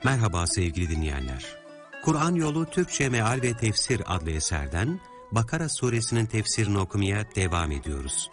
Merhaba sevgili dinleyenler. Kur'an Yolu Türkçe Meal ve Tefsir adlı eserden Bakara suresinin tefsirini okumaya devam ediyoruz.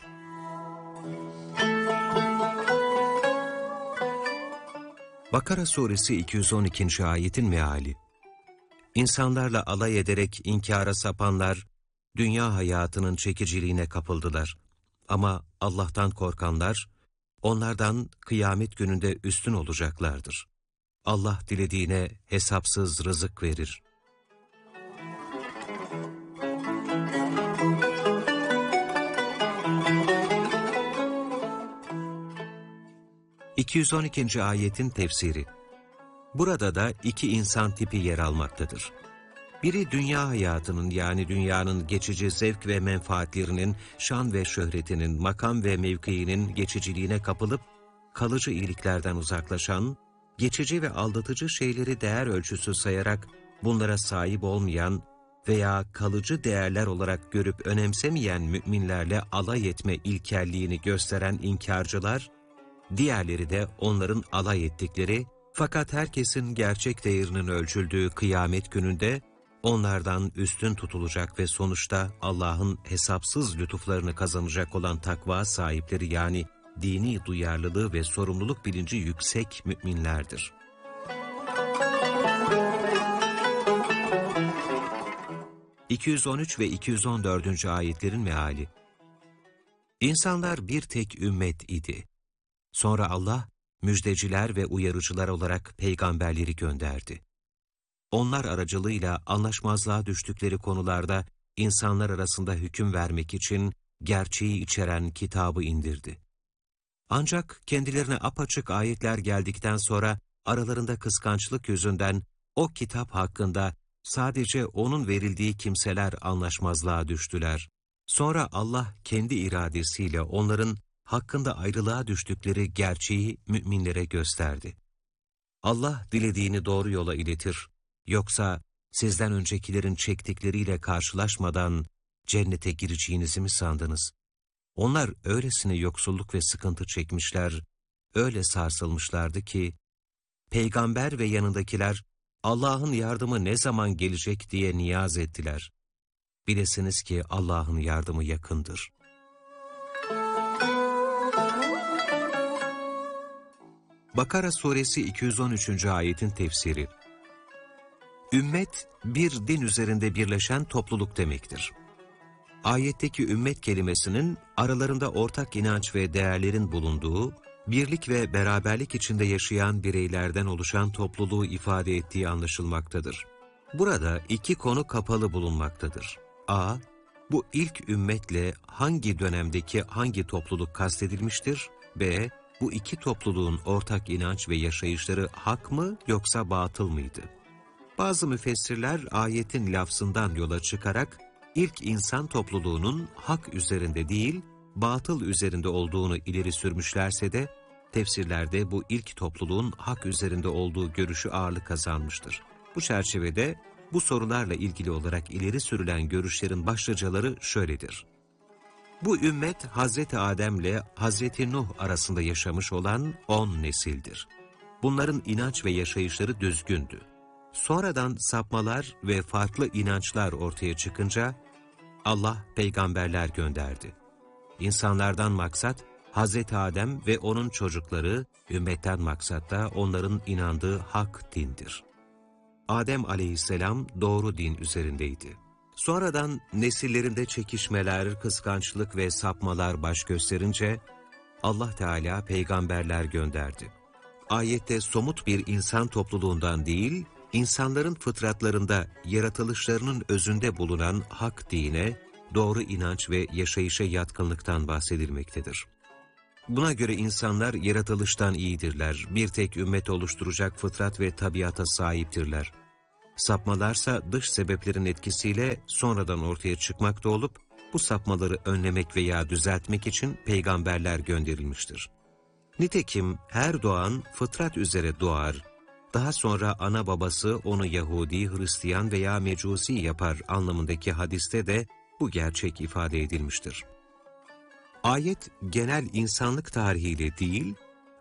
Bakara suresi 212. ayetin meali. İnsanlarla alay ederek inkara sapanlar, dünya hayatının çekiciliğine kapıldılar. Ama Allah'tan korkanlar, onlardan kıyamet gününde üstün olacaklardır. Allah dilediğine hesapsız rızık verir. ...212. ayetin tefsiri. Burada da iki insan tipi yer almaktadır. Biri dünya hayatının yani dünyanın geçici zevk ve menfaatlerinin, şan ve şöhretinin, makam ve mevkiinin geçiciliğine kapılıp kalıcı iyiliklerden uzaklaşan, geçici ve aldatıcı şeyleri değer ölçüsü sayarak bunlara sahip olmayan veya kalıcı değerler olarak görüp önemsemeyen müminlerle alay etme ilkelliğini gösteren inkarcılar, diğerleri de onların alay ettikleri fakat herkesin gerçek değerinin ölçüldüğü kıyamet gününde onlardan üstün tutulacak ve sonuçta Allah'ın hesapsız lütuflarını kazanacak olan takva sahipleri yani dini duyarlılığı ve sorumluluk bilinci yüksek müminlerdir. ...213 ve 214. ayetlerin meali. İnsanlar bir tek ümmet idi. Sonra Allah, müjdeciler ve uyarıcılar olarak peygamberleri gönderdi. Onlar aracılığıyla anlaşmazlığa düştükleri konularda insanlar arasında hüküm vermek için gerçeği içeren kitabı indirdi. Ancak kendilerine apaçık ayetler geldikten sonra aralarında kıskançlık yüzünden o kitap hakkında sadece onun verildiği kimseler anlaşmazlığa düştüler. Sonra Allah kendi iradesiyle onların hakkında ayrılığa düştükleri gerçeği müminlere gösterdi. Allah dilediğini doğru yola iletir. Yoksa sizden öncekilerin çektikleriyle karşılaşmadan cennete gireceğinizi mi sandınız? Onlar öylesine yoksulluk ve sıkıntı çekmişler, öyle sarsılmışlardı ki, peygamber ve yanındakiler Allah'ın yardımı ne zaman gelecek diye niyaz ettiler. Bilesiniz ki Allah'ın yardımı yakındır. Bakara suresi 213. ayetin tefsiri. Ümmet, bir din üzerinde birleşen topluluk demektir. Ayetteki ümmet kelimesinin aralarında ortak inanç ve değerlerin bulunduğu, birlik ve beraberlik içinde yaşayan bireylerden oluşan topluluğu ifade ettiği anlaşılmaktadır. Burada iki konu kapalı bulunmaktadır. A. Bu ilk ümmetle hangi dönemdeki hangi topluluk kastedilmiştir? B. Bu iki topluluğun ortak inanç ve yaşayışları hak mı yoksa batıl mıydı? Bazı müfessirler ayetin lafzından yola çıkarak ilk insan topluluğunun hak üzerinde değil, batıl üzerinde olduğunu ileri sürmüşlerse de tefsirlerde bu ilk topluluğun hak üzerinde olduğu görüşü ağırlık kazanmıştır. Bu çerçevede bu sorularla ilgili olarak ileri sürülen görüşlerin başlıcaları şöyledir. Bu ümmet Hazreti Adem ile Hazreti Nuh arasında yaşamış olan 10 nesildir. Bunların inanç ve yaşayışları düzgündü. Sonradan sapmalar ve farklı inançlar ortaya çıkınca Allah peygamberler gönderdi. İnsanlardan maksat Hazreti Adem ve onun çocukları, ümmetten maksat da onların inandığı hak dindir. Adem aleyhisselam doğru din üzerindeydi. Sonradan nesillerinde çekişmeler, kıskançlık ve sapmalar baş gösterince Allah Teala peygamberler gönderdi. Ayette somut bir insan topluluğundan değil, insanların fıtratlarında, yaratılışlarının özünde bulunan hak dine, doğru inanç ve yaşayışa yatkınlıktan bahsedilmektedir. Buna göre insanlar yaratılıştan iyidirler, bir tek ümmet oluşturacak fıtrat ve tabiata sahiptirler. Sapmalarsa dış sebeplerin etkisiyle sonradan ortaya çıkmakta olup, bu sapmaları önlemek veya düzeltmek için peygamberler gönderilmiştir. Nitekim her doğan fıtrat üzere doğar, daha sonra ana babası onu Yahudi, Hristiyan veya Mecusi yapar anlamındaki hadiste de bu gerçek ifade edilmiştir. Ayet genel insanlık tarihiyle değil,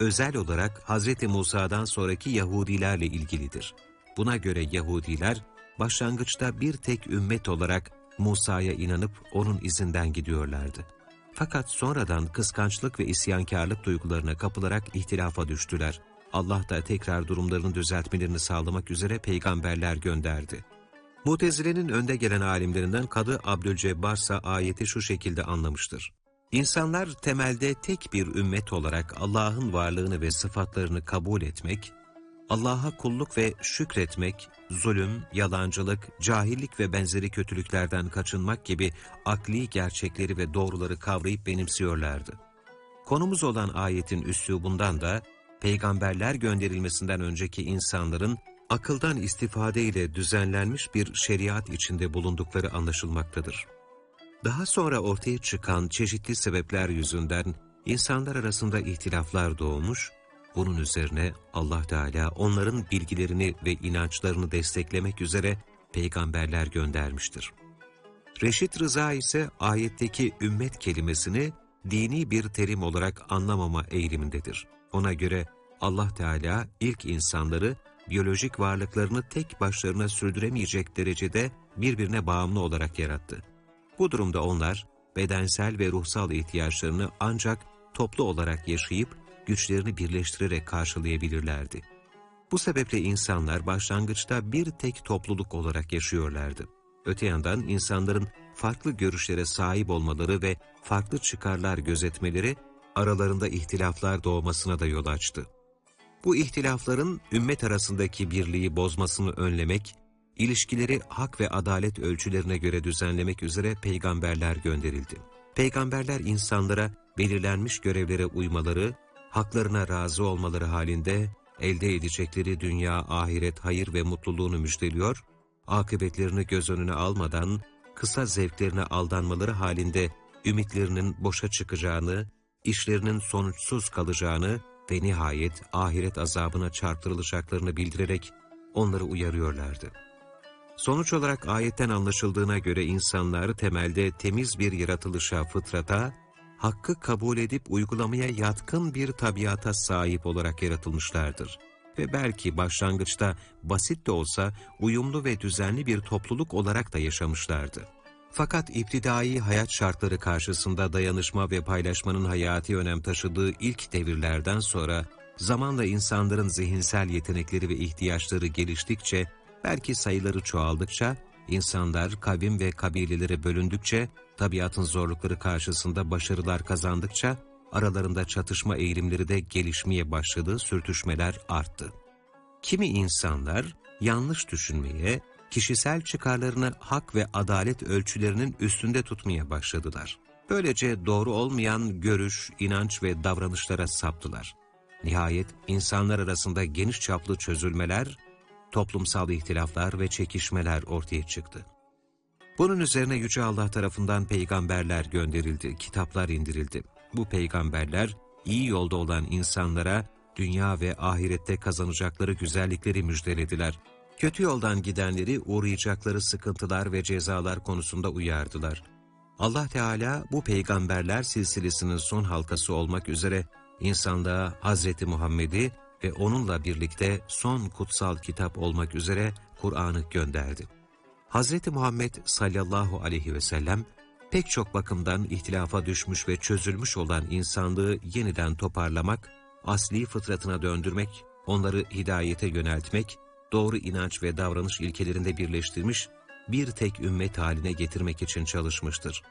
özel olarak Hz. Musa'dan sonraki Yahudilerle ilgilidir. Buna göre Yahudiler başlangıçta bir tek ümmet olarak Musa'ya inanıp onun izinden gidiyorlardı. Fakat sonradan kıskançlık ve isyankarlık duygularına kapılarak ihtilafa düştüler. Allah da tekrar durumlarını düzeltmelerini sağlamak üzere peygamberler gönderdi. Mutezile'nin önde gelen alimlerinden Kadı Abdülcebbar ise ayeti şu şekilde anlamıştır. İnsanlar temelde tek bir ümmet olarak Allah'ın varlığını ve sıfatlarını kabul etmek, Allah'a kulluk ve şükretmek, zulüm, yalancılık, cahillik ve benzeri kötülüklerden kaçınmak gibi akli gerçekleri ve doğruları kavrayıp benimsiyorlardı. Konumuz olan ayetin üslubundan da, peygamberler gönderilmesinden önceki insanların akıldan istifadeyle düzenlenmiş bir şeriat içinde bulundukları anlaşılmaktadır. Daha sonra ortaya çıkan çeşitli sebepler yüzünden insanlar arasında ihtilaflar doğmuş, bunun üzerine Allah Teala onların bilgilerini ve inançlarını desteklemek üzere peygamberler göndermiştir. Reşit Rıza ise ayetteki ümmet kelimesini dini bir terim olarak anlamama eğilimindedir. Ona göre Allah Teala ilk insanları biyolojik varlıklarını tek başlarına sürdüremeyecek derecede birbirine bağımlı olarak yarattı. Bu durumda onlar bedensel ve ruhsal ihtiyaçlarını ancak toplu olarak yaşayıp güçlerini birleştirerek karşılayabilirlerdi. Bu sebeple insanlar başlangıçta bir tek topluluk olarak yaşıyorlardı. Öte yandan insanların farklı görüşlere sahip olmaları ve farklı çıkarlar gözetmeleri aralarında ihtilaflar doğmasına da yol açtı. Bu ihtilafların ümmet arasındaki birliği bozmasını önlemek, ilişkileri hak ve adalet ölçülerine göre düzenlemek üzere peygamberler gönderildi. Peygamberler insanlara belirlenmiş görevlere uymaları, haklarına razı olmaları halinde elde edecekleri dünya, ahiret, hayır ve mutluluğunu müjdeliyor, akıbetlerini göz önüne almadan kısa zevklerine aldanmaları halinde ümitlerinin boşa çıkacağını, işlerinin sonuçsuz kalacağını ve nihayet ahiret azabına çarptırılacaklarını bildirerek onları uyarıyorlardı. Sonuç olarak ayetten anlaşıldığına göre insanlar temelde temiz bir yaratılışa, fıtrata, hakkı kabul edip uygulamaya yatkın bir tabiata sahip olarak yaratılmışlardır. Ve belki başlangıçta basit de olsa uyumlu ve düzenli bir topluluk olarak da yaşamışlardı. Fakat iptidai hayat şartları karşısında dayanışma ve paylaşmanın hayati önem taşıdığı ilk devirlerden sonra, zamanla insanların zihinsel yetenekleri ve ihtiyaçları geliştikçe, belki sayıları çoğaldıkça, insanlar kavim ve kabilelere bölündükçe, tabiatın zorlukları karşısında başarılar kazandıkça, aralarında çatışma eğilimleri de gelişmeye başladı, sürtüşmeler arttı. Kimi insanlar yanlış düşünmeye, kişisel çıkarlarını hak ve adalet ölçülerinin üstünde tutmaya başladılar. Böylece doğru olmayan görüş, inanç ve davranışlara saptılar. Nihayet insanlar arasında geniş çaplı çözülmeler, toplumsal ihtilaflar ve çekişmeler ortaya çıktı. Bunun üzerine Yüce Allah tarafından peygamberler gönderildi, kitaplar indirildi. Bu peygamberler iyi yolda olan insanlara dünya ve ahirette kazanacakları güzellikleri müjdelediler. Kötü yoldan gidenleri uğrayacakları sıkıntılar ve cezalar konusunda uyardılar. Allah Teala bu peygamberler silsilesinin son halkası olmak üzere insanlığa Hazreti Muhammed'i ve onunla birlikte son kutsal kitap olmak üzere Kur'an'ı gönderdi. Hazreti Muhammed sallallahu aleyhi ve sellem pek çok bakımdan ihtilafa düşmüş ve çözülmüş olan insanlığı yeniden toparlamak, asli fıtratına döndürmek, onları hidayete yöneltmek, doğru inanç ve davranış ilkelerinde birleştirmiş, bir tek ümmet haline getirmek için çalışmıştır.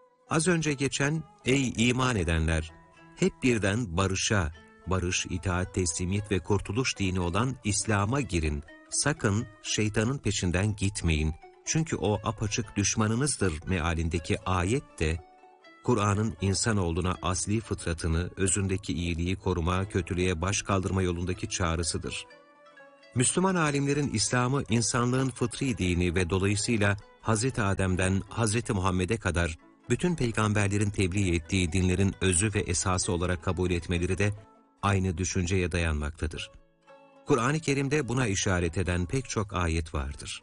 Az önce geçen, ey iman edenler, hep birden barışa, barış, itaat, teslimiyet ve kurtuluş dini olan İslam'a girin, sakın şeytanın peşinden gitmeyin, çünkü o apaçık düşmanınızdır mealindeki ayet de, Kur'an'ın insanoğluna asli fıtratını, özündeki iyiliği koruma, kötülüğe baş kaldırma yolundaki çağrısıdır. Müslüman alimlerin İslam'ı insanlığın fıtri dini ve dolayısıyla Hz. Adem'den Hz. Muhammed'e kadar bütün peygamberlerin tebliğ ettiği dinlerin özü ve esası olarak kabul etmeleri de aynı düşünceye dayanmaktadır. Kur'an-ı Kerim'de buna işaret eden pek çok ayet vardır.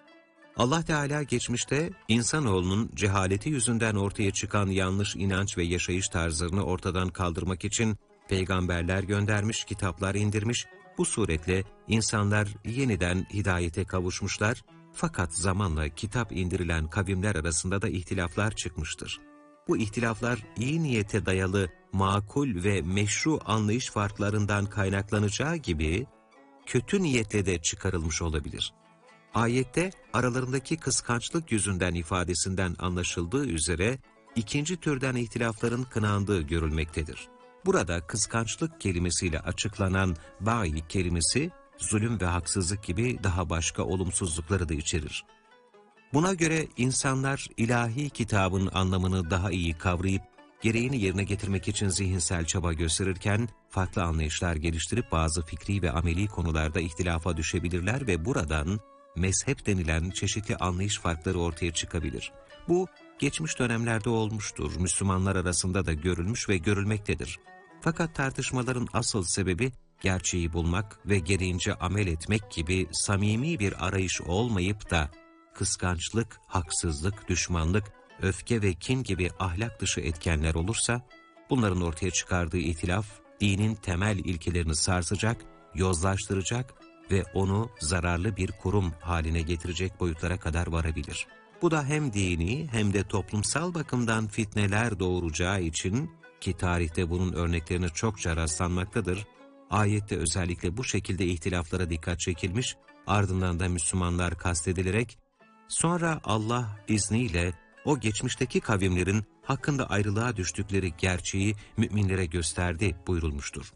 Allah Teala geçmişte insanoğlunun cehaleti yüzünden ortaya çıkan yanlış inanç ve yaşayış tarzlarını ortadan kaldırmak için peygamberler göndermiş, kitaplar indirmiş. Bu suretle insanlar yeniden hidayete kavuşmuşlar. Fakat zamanla kitap indirilen kavimler arasında da ihtilaflar çıkmıştır. Bu ihtilaflar iyi niyete dayalı makul ve meşru anlayış farklarından kaynaklanacağı gibi kötü niyetle de çıkarılmış olabilir. Ayette aralarındaki kıskançlık yüzünden ifadesinden anlaşıldığı üzere ikinci türden ihtilafların kınandığı görülmektedir. Burada kıskançlık kelimesiyle açıklanan bayi kelimesi zulüm ve haksızlık gibi daha başka olumsuzlukları da içerir. Buna göre insanlar ilahi kitabın anlamını daha iyi kavrayıp gereğini yerine getirmek için zihinsel çaba gösterirken farklı anlayışlar geliştirip bazı fikri ve ameli konularda ihtilafa düşebilirler ve buradan mezhep denilen çeşitli anlayış farkları ortaya çıkabilir. Bu geçmiş dönemlerde olmuştur, Müslümanlar arasında da görülmüş ve görülmektedir. Fakat tartışmaların asıl sebebi gerçeği bulmak ve gereğince amel etmek gibi samimi bir arayış olmayıp da kıskançlık, haksızlık, düşmanlık, öfke ve kin gibi ahlak dışı etkenler olursa, bunların ortaya çıkardığı ihtilaf, dinin temel ilkelerini sarsacak, yozlaştıracak ve onu zararlı bir kurum haline getirecek boyutlara kadar varabilir. Bu da hem dini hem de toplumsal bakımdan fitneler doğuracağı için, ki tarihte bunun örneklerine çokça rastlanmaktadır, ayette özellikle bu şekilde ihtilaflara dikkat çekilmiş, ardından da Müslümanlar kastedilerek, sonra Allah izniyle o geçmişteki kavimlerin hakkında ayrılığa düştükleri gerçeği müminlere gösterdi buyurulmuştur.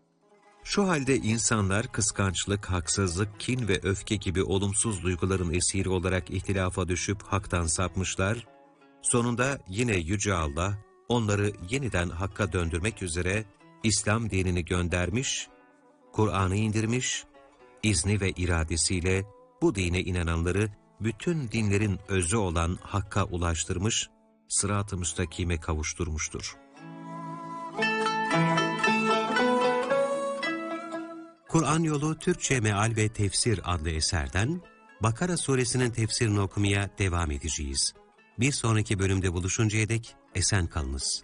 Şu halde insanlar kıskançlık, haksızlık, kin ve öfke gibi olumsuz duyguların esiri olarak ihtilafa düşüp haktan sapmışlar, sonunda yine Yüce Allah onları yeniden hakka döndürmek üzere İslam dinini göndermiş, Kur'an'ı indirmiş, izni ve iradesiyle bu dine inananları bütün dinlerin özü olan Hakk'a ulaştırmış, sırat-ı müstakime kavuşturmuştur. Kur'an Yolu Türkçe Meal ve Tefsir adlı eserden Bakara suresinin tefsirini okumaya devam edeceğiz. Bir sonraki bölümde buluşuncaya dek esen kalınız.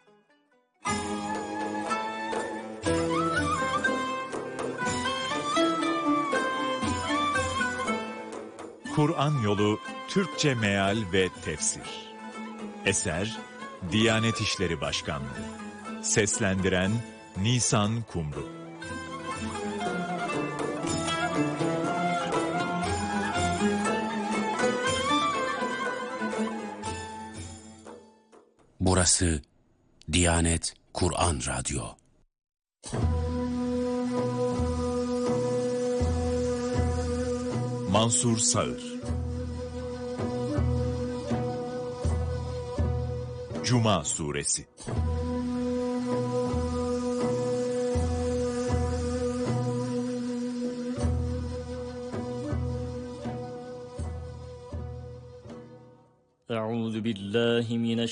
Kur'an Yolu Türkçe Meal ve Tefsir. Eser Diyanet İşleri Başkanlığı. Seslendiren Nisan Kumru. Burası Diyanet Kur'an Radyo. Mansur Sağır. Cuma Suresi. أعوذ بالله من